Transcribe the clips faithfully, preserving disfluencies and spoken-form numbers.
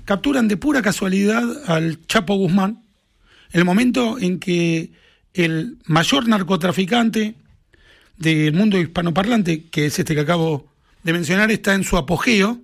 capturan de pura casualidad al Chapo Guzmán, el momento en que el mayor narcotraficante del mundo hispanoparlante, que es este que acabo de mencionar, está en su apogeo,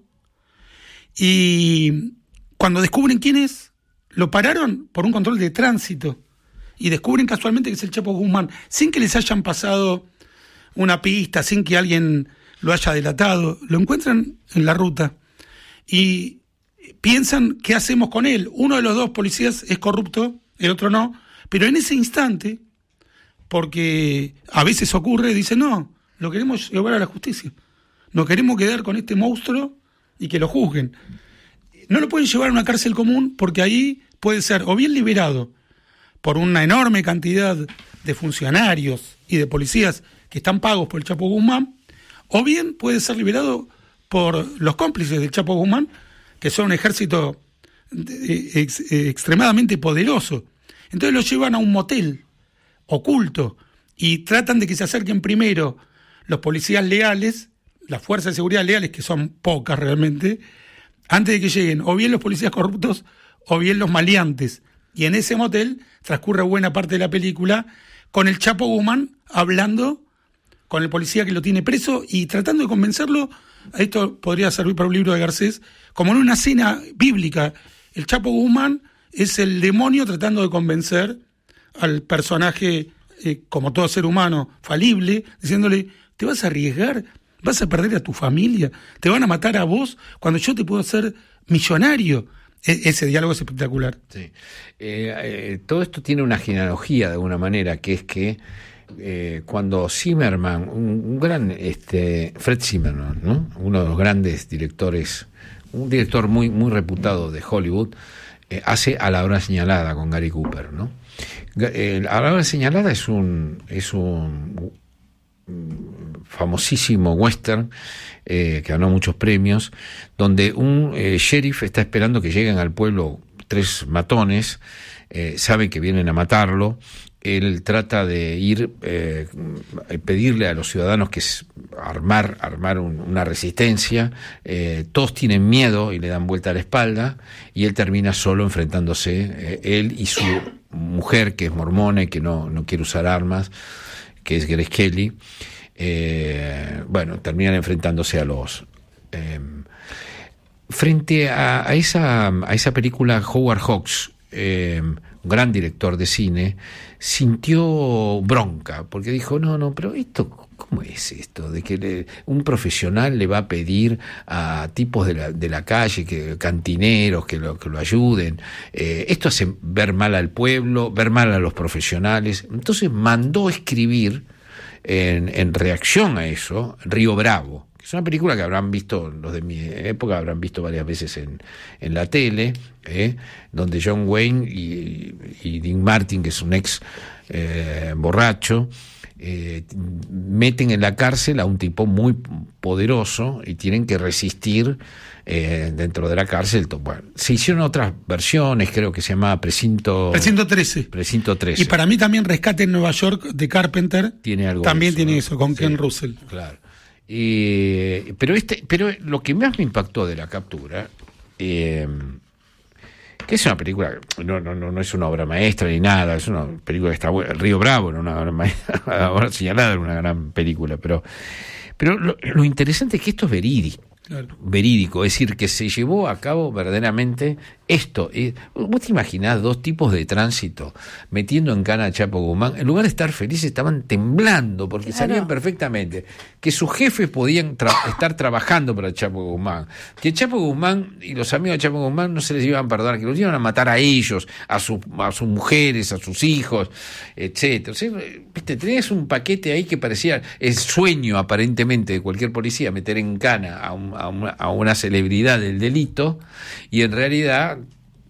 y cuando descubren quién es, lo pararon por un control de tránsito, y descubren casualmente que es el Chapo Guzmán, sin que les hayan pasado una pista, sin que alguien lo haya delatado. Lo encuentran en la ruta y piensan, ¿qué hacemos con él? Uno de los dos policías es corrupto, el otro no, pero en ese instante, porque a veces ocurre, dicen, no, lo queremos llevar a la justicia, no queremos quedar con este monstruo y que lo juzguen. No lo pueden llevar a una cárcel común porque ahí puede ser o bien liberado por una enorme cantidad de funcionarios y de policías que están pagos por el Chapo Guzmán, o bien puede ser liberado por los cómplices del Chapo Guzmán, que son un ejército ex, extremadamente poderoso. Entonces lo llevan a un motel oculto y tratan de que se acerquen primero los policías leales, las fuerzas de seguridad leales, que son pocas realmente, antes de que lleguen o bien los policías corruptos o bien los maleantes. Y en ese motel transcurre buena parte de la película con el Chapo Guzmán hablando con el policía que lo tiene preso y tratando de convencerlo. Esto podría servir para un libro de Garcés, como en una escena bíblica. El Chapo Guzmán es el demonio tratando de convencer al personaje, eh, como todo ser humano, falible, diciéndole, ¿te vas a arriesgar? ¿Vas a perder a tu familia? ¿Te van a matar a vos cuando yo te puedo hacer millonario? E- ese diálogo es espectacular. Sí. Eh, eh, todo esto tiene una genealogía de alguna manera, que es que eh, cuando Zimmerman, un, un gran, este, Fred Zimmerman, ¿no? Uno de los grandes directores, un director muy, muy reputado de Hollywood, eh, hace A la hora señalada con Gary Cooper, ¿no? Eh, A la hora señalada es un, es un famosísimo western eh, que ganó muchos premios, donde un eh, sheriff está esperando que lleguen al pueblo tres matones, eh, sabe que vienen a matarlo. Él trata de ir, eh, pedirle a los ciudadanos que es armar, armar un, una resistencia. Eh, todos tienen miedo y le dan vuelta a la espalda, y él termina solo enfrentándose, eh, él y su mujer, que es mormona y que no, no quiere usar armas, que es Grace Kelly. Eh, bueno, terminan enfrentándose a los... Eh, frente a, a, esa, a esa película, Howard Hawks, eh, un gran director de cine, sintió bronca, porque dijo, no, no, pero esto, ¿cómo es esto? De que le, un profesional le va a pedir a tipos de la, de la calle, que cantineros, que lo, que lo ayuden. Eh, esto hace ver mal al pueblo, ver mal a los profesionales. Entonces mandó escribir, en, en reacción a eso, Río Bravo. Es una película que habrán visto, los de mi época habrán visto varias veces en, en la tele, ¿eh? Donde John Wayne y, y Dean Martin, que es un ex eh, borracho, eh, meten en la cárcel a un tipo muy poderoso y tienen que resistir eh, dentro de la cárcel. Bueno, se hicieron otras versiones, creo que se llamaba Precinto... Precinto trece. Precinto trece. Y para mí también Rescate en Nueva York de Carpenter tiene algo también eso, tiene ¿no? eso, con Sí, Ken Russell. Claro. Eh, pero este, pero lo que más me impactó de la captura, eh, que es una película, no, no, no, no es una obra maestra ni nada, es una película que está buena. El Río Bravo era una obra maestra, ahora señalada era una gran película, pero, pero lo, lo interesante es que esto es verídico. Claro. Verídico, es decir, que se llevó a cabo verdaderamente esto. Eh, ¿Vos te imaginás dos tipos de tránsito metiendo en cana a Chapo Guzmán? En lugar de estar felices, estaban temblando, porque claro, sabían perfectamente que sus jefes podían tra- estar trabajando para Chapo Guzmán, que Chapo Guzmán y los amigos de Chapo Guzmán no se les iban a perdonar, que los iban a matar a ellos, a, su, a sus mujeres, a sus hijos, etcétera. O sea, viste, tenías un paquete ahí que parecía el sueño aparentemente de cualquier policía, meter en cana a un A una, a una celebridad del delito, y en realidad...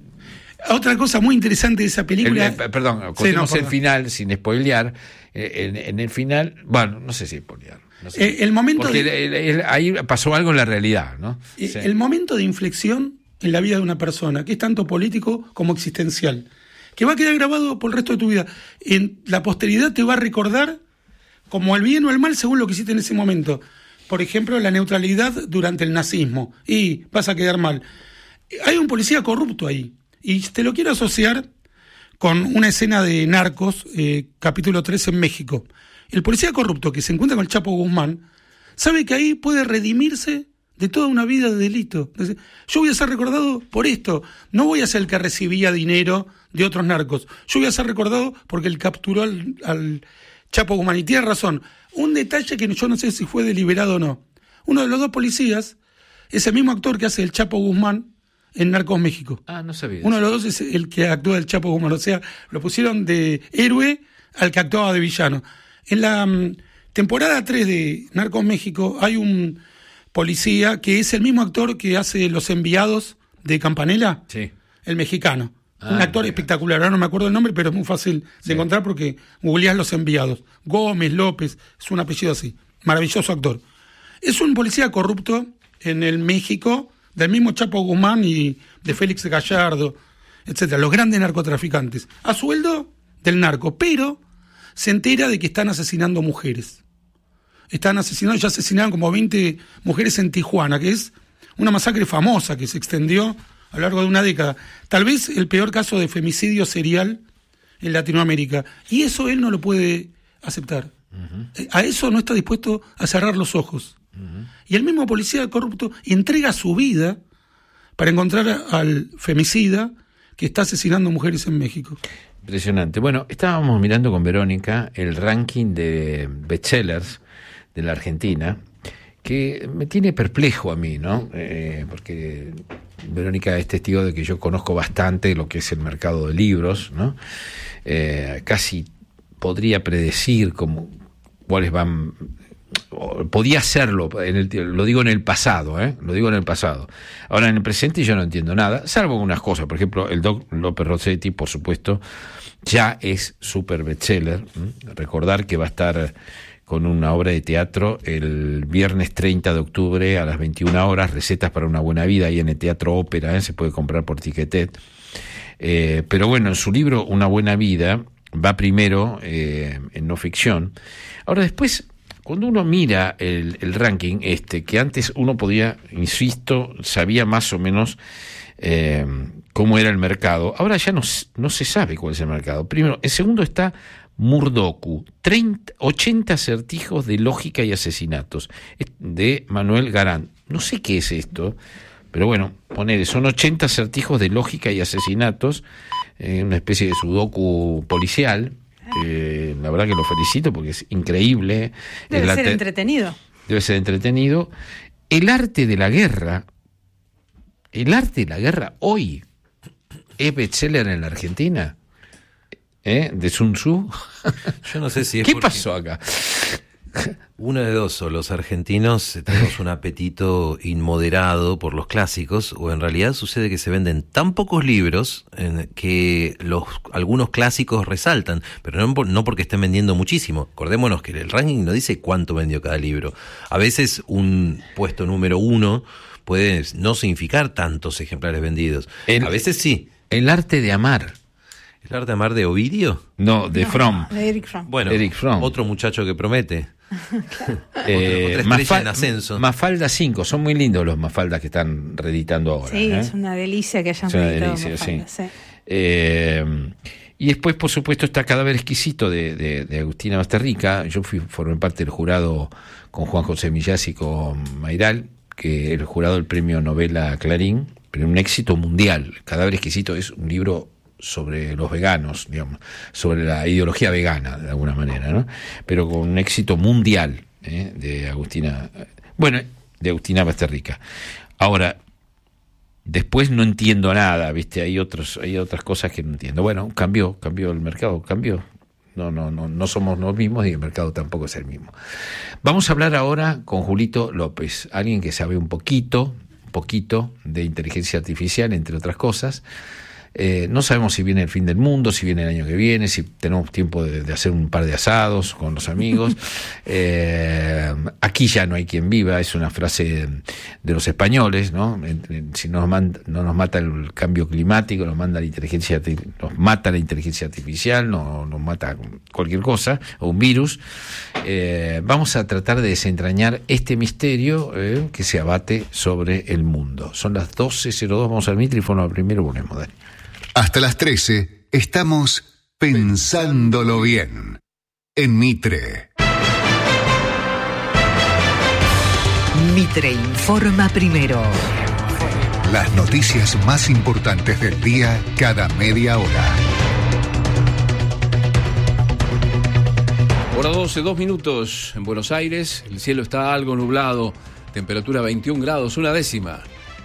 Otra cosa muy interesante de esa película... El, perdón, contemos sí, no, el final, sin spoilear, en, en el final, bueno, no sé si spoilear. No sé, eh, el momento porque de, el, el, ahí pasó algo en la realidad, ¿no? Eh, sí. El momento de inflexión en la vida de una persona, que es tanto político como existencial, que va a quedar grabado por el resto de tu vida. En la posteridad te va a recordar como el bien o el mal según lo que hiciste en ese momento. Por ejemplo, la neutralidad durante el nazismo, y vas a quedar mal. Hay un policía corrupto ahí, y te lo quiero asociar con una escena de Narcos, eh, capítulo tres en México. El policía corrupto que se encuentra con el Chapo Guzmán sabe que ahí puede redimirse de toda una vida de delito. Yo voy a ser recordado por esto, no voy a ser el que recibía dinero de otros narcos, yo voy a ser recordado porque él capturó al, al Chapo Guzmán. Y tiene razón, un detalle que yo no sé si fue deliberado o no. Uno de los dos policías es el mismo actor que hace el Chapo Guzmán en Narcos México. Ah, no sabía. Uno de los dos es el que actúa del Chapo Guzmán, o sea, lo pusieron de héroe al que actuaba de villano. En la um, temporada tres de Narcos México hay un policía que es el mismo actor que hace Los Enviados de Campanella, sí. El mexicano. Ah, un actor mira. espectacular, ahora no me acuerdo el nombre, pero es muy fácil de Sí. encontrar porque googleás Los Enviados. Gómez, López, es un apellido así. Maravilloso actor. Es un policía corrupto en el México del mismo Chapo Guzmán y de Félix Gallardo, etcétera, los grandes narcotraficantes, a sueldo del narco, pero se entera de que están asesinando mujeres. Están asesinando, ya asesinaron como veinte mujeres en Tijuana, que es una masacre famosa que se extendió a lo largo de una década. Tal vez el peor caso de femicidio serial en Latinoamérica. Y eso él no lo puede aceptar. Uh-huh. A eso no está dispuesto a cerrar los ojos. Uh-huh. Y el mismo policía corrupto entrega su vida para encontrar al femicida que está asesinando mujeres en México. Impresionante. Bueno, estábamos mirando con Verónica el ranking de bestsellers de la Argentina, que me tiene perplejo a mí, ¿no? Eh, porque Verónica es testigo de que yo conozco bastante lo que es el mercado de libros, ¿no? Eh, casi podría predecir cómo, cuáles van... Podía hacerlo, en el, lo digo en el pasado, ¿eh? Lo digo en el pasado. Ahora en el presente yo no entiendo nada, salvo unas cosas. Por ejemplo, el Doc López Rossetti, por supuesto, ya es súper bestseller. ¿Mm? Recordar que va a estar con una obra de teatro el viernes treinta de octubre a las veintiuna horas, Recetas para una buena vida, ahí en el Teatro Ópera, ¿eh? Se puede comprar por Ticketet. Eh, pero bueno, en su libro Una buena vida va primero eh, en no ficción. Ahora después, cuando uno mira el, el ranking este, que antes uno podía, insisto, sabía más o menos eh, cómo era el mercado, ahora ya no, no se sabe cuál es el mercado. Primero, en segundo está Murdoku, treinta, ochenta acertijos de lógica y asesinatos, de Manuel Garán. No sé qué es esto, pero bueno, ponele, son ochenta acertijos de lógica y asesinatos, eh, una especie de sudoku policial. Eh, la verdad que lo felicito porque es increíble. Debe el ser arte, entretenido. Debe ser entretenido. El arte de la guerra, el arte de la guerra hoy es bestseller en la Argentina. ¿Eh? De Sun Tzu. Yo no sé si es ¿Qué porque... pasó acá? Una de dos, o los argentinos tenemos un apetito inmoderado por los clásicos, o en realidad sucede que se venden tan pocos libros en que los algunos clásicos resaltan, pero no, no porque estén vendiendo muchísimo. Acordémonos que el ranking no dice cuánto vendió cada libro. A veces un puesto número uno puede no significar tantos ejemplares vendidos. El, A veces sí. El arte de amar. ¿El arte de amar de Ovidio? No, de No, Fromm. de Eric Fromm. Bueno, Eric Fromm. Otro muchacho que promete. Eh, otra estrella Mafal- en ascenso. Mafalda cinco, son muy lindos los Mafaldas que están reeditando ahora. Sí, ¿eh? es una delicia que hayan Es una reeditado delicia, Mafalda, sí. sí. Eh, y después, por supuesto, está Cadáver Exquisito de, de, de Agustina Basterrica. Yo fui, formé parte del jurado con Juan José Millás y con Mayral, que el jurado del premio Novela Clarín, pero un éxito mundial. Cadáver Exquisito es un libro sobre los veganos, digamos, sobre la ideología vegana, de alguna manera, ¿no? Pero con un éxito mundial, ¿eh? de Agustina, bueno, de Agustina Basterrica. Ahora, después no entiendo nada, ¿viste? Hay otros, hay otras cosas que no entiendo. Bueno, cambió, cambió el mercado, cambió. No, no, no, no somos los mismos y el mercado tampoco es el mismo. Vamos a hablar ahora con Julito López, alguien que sabe un poquito, un poquito de inteligencia artificial, entre otras cosas. Eh, no sabemos si viene el fin del mundo, si viene el año que viene, si tenemos tiempo de, de hacer un par de asados con los amigos. eh, aquí ya no hay quien viva, es una frase de los españoles, ¿no? Si nos manda, no nos mata el cambio climático, nos manda la inteligencia, nos mata la inteligencia artificial, no, nos mata cualquier cosa, o un virus. Eh, vamos a tratar de desentrañar este misterio eh, que se abate sobre el mundo. Son las doce cero dos, vamos al Mitre y forma primero, volvemos, Dani. Hasta las trece estamos pensándolo bien en Mitre. Mitre informa primero. Las noticias más importantes del día cada media hora. Hora doce, dos minutos en Buenos Aires. El cielo está algo nublado. Temperatura veintiún grados, una décima.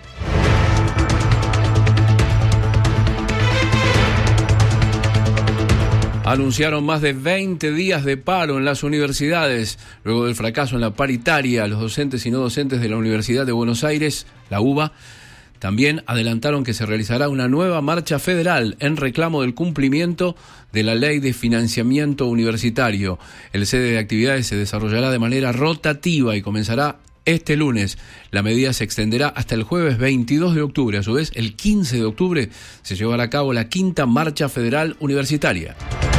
Anunciaron más de veinte días de paro en las universidades. Luego del fracaso en la paritaria, los docentes y no docentes de la Universidad de Buenos Aires, la UBA, también adelantaron que se realizará una nueva marcha federal en reclamo del cumplimiento de la Ley de Financiamiento Universitario. El sede de actividades se desarrollará de manera rotativa y comenzará este lunes. La medida se extenderá hasta el jueves veintidós de octubre. A su vez, el quince de octubre se llevará a cabo la quinta marcha federal universitaria.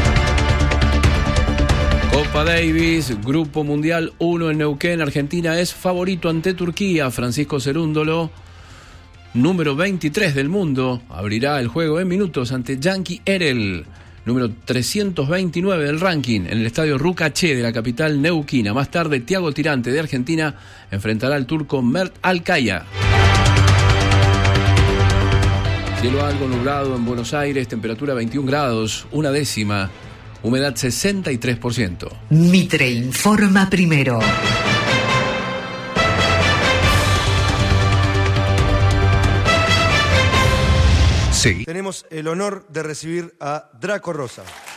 Copa Davis, Grupo Mundial uno en Neuquén. Argentina es favorito ante Turquía. Francisco Cerúndolo, número veintitrés del mundo, abrirá el juego en minutos ante Yankee Erel, número trescientos veintinueve del ranking, en el estadio Rucaché de la capital neuquina. Más tarde, Thiago Tirante de Argentina enfrentará al turco Mert Alkaya. Cielo algo nublado en Buenos Aires, temperatura veintiún grados, una décima, humedad sesenta y tres por ciento. Mitre informa primero. Sí. Tenemos el honor de recibir a Draco Rosa.